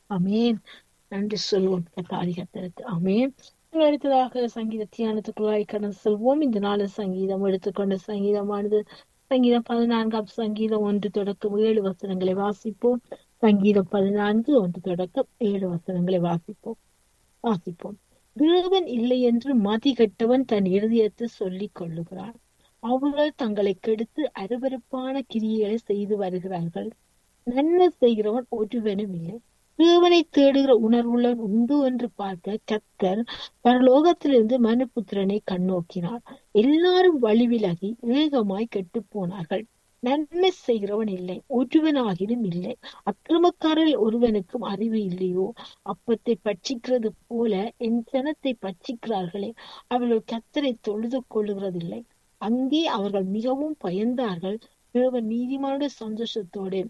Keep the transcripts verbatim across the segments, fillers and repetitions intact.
அமேன். நன்றி சொல்வோம் கர்த்தாதி கர்த்தருக்கு. அமேன். அடுத்ததாக சங்கீத தியானத்துக்குள்ளாய் கடந்து செல்வோம். இந்த நாள் சங்கீதம் எடுத்துக்கொண்ட சங்கீதமானது சங்கீதம் பதினான்காம் சங்கீதம் ஒன்று தொடக்கம் ஏழு வசனங்களை வாசிப்போம். சங்கீதம் பதினான்கு ஒன்று தொடக்கம் ஏழு வசனங்களை வாசிப்போம் வாசிப்போம் தேவன் இல்லை என்று மதி கெட்டவன் தன் இருதயத்தை சொல்லிக் கொள்ளுகிறான். அவர்கள் தங்களை கெடுத்து அருவருப்பான கிரியைகளை செய்து வருகிறார்கள். நன்மை செய்கிறவன் ஒருவனும் இல்லை. தேவனை தேடுகிற உணர்வுள்ளவன் உண்டு என்று பார்க்க கர்த்தர் பரலோகத்திலிருந்து மனுபுத்திரனை கண்ணோக்கினார். எல்லாரும் வழி விலகி ஏகமாய் கெட்டு போனார்கள். நன்மை செய்கிறவன் இல்லை, ஒருவனாகிலும் இல்லை. அக்கிரமக்காரில் ஒருவனுக்கும் அறிவு இல்லையோ? அப்பத்தை பட்சிக்கிறது போல என் ஜனத்தை பட்சிக்கிறார்களே, அவர்கள் கர்த்தரை தொழுது கொள்ளுகிறதில்லை. அங்கே அவர்கள் மிகவும் பயந்தார்கள். தேவன் நீதிமானுடைய சந்தோஷத்தோடு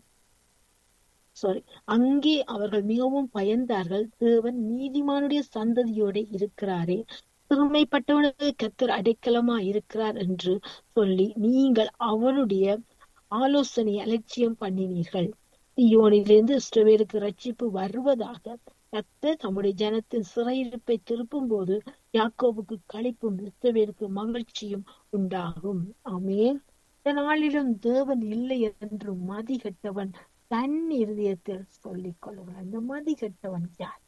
சாரி அங்கே அவர்கள் மிகவும் பயந்தார்கள். தேவன் நீதிமானுடைய சந்ததியோட இருக்கிறாரே, சிறுமைப்பட்டவனுக்கு கர்த்தர் அடைக்கலமா இருக்கிறார் என்று சொல்லி நீங்கள் அவருடைய ஆலோசனையை அலட்சியம் பண்ணினீர்கள். சீயோனிலிருந்து இஸ்ரவேலுக்கு ரட்சிப்பு வருவதாக கர்த்தர் தம்முடைய ஜனத்தின் சிறையிருப்பை திருப்பும் போது யாக்கோபுக்கு களிப்பும் இஸ்ரவேலுக்கு மகிழ்ச்சியும் உண்டாகும். ஆமென். இந்த நாளிலும் தேவன் இல்லை என்று மதி கெட்டவன் தன் இருதயத்தில் சொல்லிக் கொள்கிறான். இந்த மதி கெட்டவன் யார்?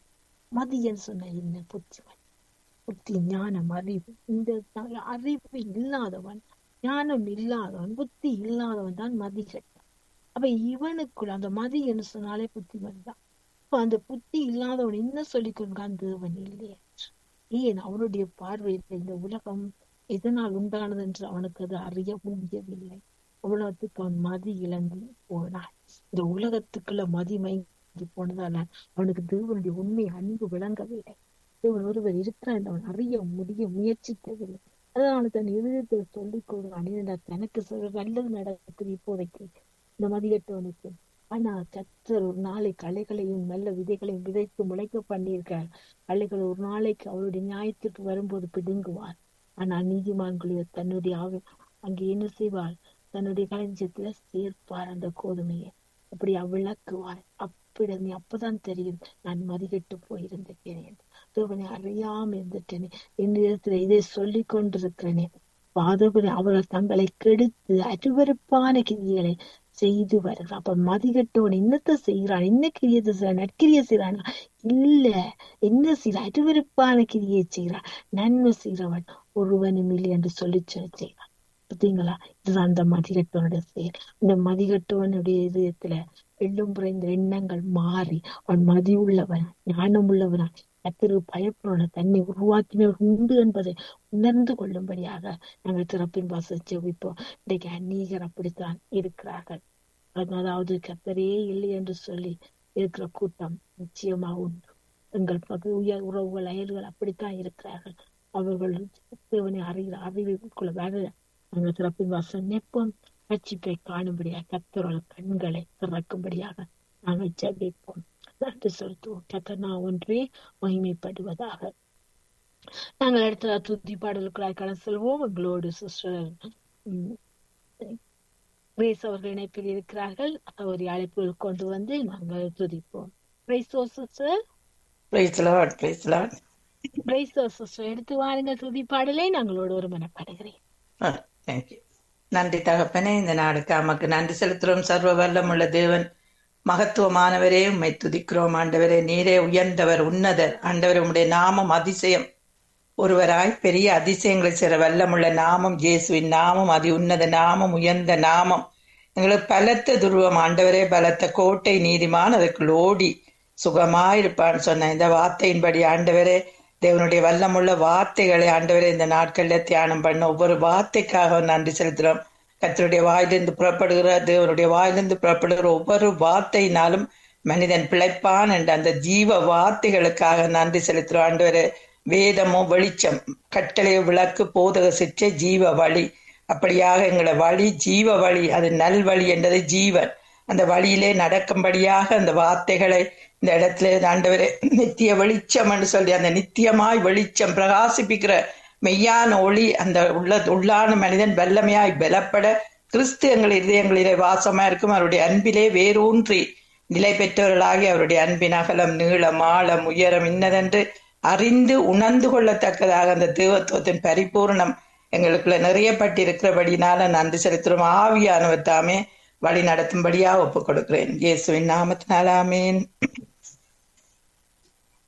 மதியன் சொன்ன என்ன? புத்திவன், புத்தி, ஞானம், அறிவு. இந்த அறிவு இல்லாதவன், ஞானம் இல்லாதவன், புத்தி இல்லாதவன் தான் மதி கெட்டவன். அப்ப இவனுக்குள்ள அந்த மதி என்று சொன்னாலே புத்திவன் தான். இப்ப அந்த புத்தி இல்லாதவன் என்ன சொல்லிக் கொள்கிறான்? தேவன் இல்லை என்று. ஏன்? அவனுடைய பார்வையில் இந்த உலகம் எதனால் உண்டானது என்று அவனுக்கு அது அறிய முடியவில்லை. உலகத்துக்கு அவன் மதி இழந்து போனான். இந்த உலகத்துக்குள்ள மதி மயங்கி போனதால அவனுக்கு தேவனுடைய உண்மை அன்பு விளங்கவில்லை. தேவன் ஒருவர் இருக்கிறார் என்று அவன் அறிய முடிய முயற்சிக்கவில்லை. அதனால தன் இருதயத்தை சொல்லிக் கொள்கிறான், தனக்கு நல்லது நடக்குது இப்போதைக்கு இந்த மதியட்டவனுக்கு. ஆனா கர்த்தர் ஒரு நாளை களைகளையும் நல்ல விதைகளையும் விதைத்து முளைக்க பண்ணியிருக்கார். களைகள் ஒரு நாளைக்கு அவருடைய நியாயத்திற்கு வரும்போது பிடுங்குவார். ஆனா நீதிமான்களுடைய தன்னுடைய ஆவி அங்கே என்ன செய்வார்? தன்னுடைய களஞ்சியத்துல சேர்ப்பார் அந்த கோதுமையை. அப்படி விளக்குவார். அப்படி நீ அப்பதான் தெரியும் நான் மதிகெட்டு போயிருந்தேன், தேவனை அறியாம இருந்துட்டேனே, என்னிடத்துல இதை சொல்லி கொண்டிருக்கிறேனே. பாதபடி அவர்கள் தங்களை கெடுத்து அருவருப்பான கிரியைகளை செய்து வருகிறான். அப்ப மதிகெட்டவன் என்னத்தை செய்கிறான்? என்ன கிரியத்தை செய்யறான்? நற்கிரியை செய்யறானா? இல்ல. என்ன செய்யறான்? அருவருப்பான கிரியை செய்யறான். நன்மை செய்கிறவன் ஒருவனும் இல்லை என்று சொல்லி செய்யறான். பார்த்தீங்களா? இதுதான் அந்த மதிகெட்டவனுடைய செயல். இந்த மதிகெட்டவனுடைய இதயத்துல எள்ளும் புறைந்த எண்ணங்கள் மாறி அவன் மதி உள்ளவன், ஞானம் உள்ளவனா, கர்த்தருக்கு பயப்படுவன தன்னை உருவாக்கினவர் உண்டு என்பதை உணர்ந்து கொள்ளும்படியாக நாங்கள் திறப்பின் வாசல் ஜெபிப்போம். இன்றைக்கு அநேகர் அப்படித்தான் இருக்கிறார்கள். அதாவது கர்த்தரே இல்லை என்று சொல்லி இருக்கிற கூட்டம் நிச்சயமா உண்டு. எங்கள் பகு உயர் உறவுகள், அயல்கள் அப்படித்தான் இருக்கிறார்கள். அவர்கள் தேவனை அறிகிற அறிவுக்குள்ள வர நாங்கள் திறப்பின் வாசல் நிற்போம். ரட்சிப்பை காணும்படியாக கர்த்தரோட கண்களை திறக்கும்படியாக நாங்கள் ஜெபிப்போம். நன்றி செலுத்துவோம். கர்த்தர் நான் ஒன்றே மகிமைப்படுவதாக. நாங்கள் அடுத்த துதி பாடலுக்குள்ளாய் கடந்து செல்வோம். எங்களோடு சிஸ்டர் கிரேஸ் அவர்கள் இணைப்பில் இருக்கிறார்கள். ஒரு அழைப்புகள் கொண்டு வந்து நாங்கள் துதிப்போம். எடுத்து வாருங்கள் துதி பாடலை. நாங்களோடு ஒரு மனப்படுகிறேன். நன்றி தகப்பனே, இந்த நாடுக்கு நமக்கு நன்றி செலுத்துறோம். சர்வ வல்லமுள்ள தேவன், மகத்துவமானவரே, உம்மை துதிக்கிறோம். ஆண்டவரே, நீரே உயர்ந்தவர், உன்னதர். ஆண்டவரே, உம்முடைய நாமம் அதிசயம். ஒருவராய் பெரிய அதிசயங்களை செய்ற வல்லமுள்ள நாமம் இயேசுவின் நாமம், அதி உன்னத நாமம், உயர்ந்த நாமம். எங்களுக்கு பலத்த துருவம். ஆண்டவரே, பலத்த கோட்டை, நீதிமான் அதற்குள் ஓடி சுகமாயிருப்பான்னு சொன்ன இந்த வார்த்தையின்படி ஆண்டவரே, தேவனுடைய வல்லமுள்ள வார்த்தைகளை ஆண்டவரே இந்த நாட்கள்ல தியானம் பண்ண ஒவ்வொரு வார்த்தைக்காக நன்றி செலுத்துறோம். கர்த்தருடைய வாயிலிருந்து புறப்படுகிற தேவனுடைய வாயிலிருந்து புறப்படுகிற ஒவ்வொரு வார்த்தையினாலும் மனிதன் பிழைப்பான் என்ற அந்த ஜீவ வார்த்தைகளுக்காக நன்றி செலுத்துறோம். ஆண்டவரே, வேதமோ வெளிச்சம், கட்டளையோ விளக்கு, போதக சிற்றை ஜீவ வழி. அப்படியாக எங்களை வழி ஜீவ வழி, அது நல்வழி என்றது ஜீவன். அந்த வழியிலே நடக்கும்படியாக அந்த வார்த்தைகளை இந்த இடத்துல ஆண்டவரே நித்திய வெளிச்சம் என்று சொல்லி அந்த நித்தியமாய் வெளிச்சம் பிரகாசிப்பிக்கிற மெய்யான ஒளி அந்த உள்ள உள்ளான மனிதன் வல்லமையாய் பலப்பட கிறிஸ்து எங்கள் இதயங்களிலே வாசமா இருக்கும். அவருடைய அன்பிலே வேரூன்றி நிலை பெற்றவர்களாகி அவருடைய அன்பின் அகலம் நீளம் ஆழம் உயரம் இன்னதென்று அறிந்து உணர்ந்து கொள்ளத்தக்கதாக அந்த தேவத்துவத்தின் பரிபூர்ணம் எங்களுக்குள்ள நிறையப்பட்டிருக்கிறபடினால நன்றி செலுத்தும். ஆவியானவர் தாமே வழி நடத்தும்படியா ஒப்புக் கொடுக்கிறேன். இயேசுவின் நாமத்தினால் ஆமென்.